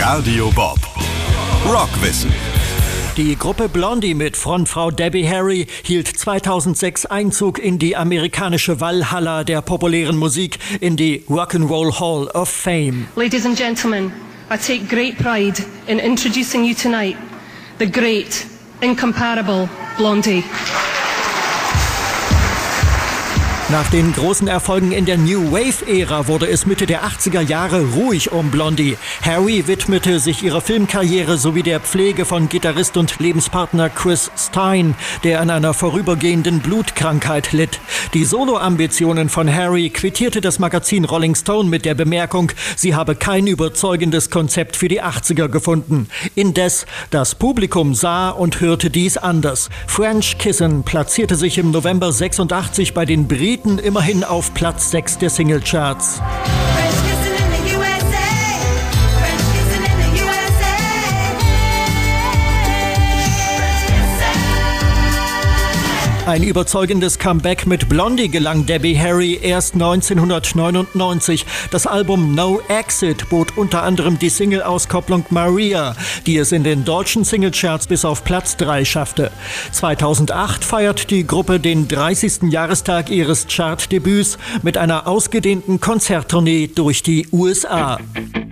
Radio Bob. Rockwissen. Die Gruppe Blondie mit Frontfrau Debbie Harry hielt 2006 Einzug in die amerikanische Walhalla der populären Musik, in die Rock'n'Roll Hall of Fame. Ladies and gentlemen, I take great pride in introducing you tonight, the great, incomparable Blondie. Nach den großen Erfolgen in der New Wave-Ära wurde es Mitte der 80er Jahre ruhig um Blondie. Harry widmete sich ihrer Filmkarriere sowie der Pflege von Gitarrist und Lebenspartner Chris Stein, der an einer vorübergehenden Blutkrankheit litt. Die Soloambitionen von Harry quittierte das Magazin Rolling Stone mit der Bemerkung, sie habe kein überzeugendes Konzept für die 80er gefunden. Indes, das Publikum sah und hörte dies anders. French Kissin' platzierte sich im November 86 bei den Briten immerhin auf Platz 6 der Singlecharts. Ein überzeugendes Comeback mit Blondie gelang Debbie Harry erst 1999. Das Album No Exit bot unter anderem die Single-Auskopplung Maria, die es in den deutschen Singlecharts bis auf Platz 3 schaffte. 2008 feiert die Gruppe den 30. Jahrestag ihres Chartdebüts mit einer ausgedehnten Konzerttournee durch die USA.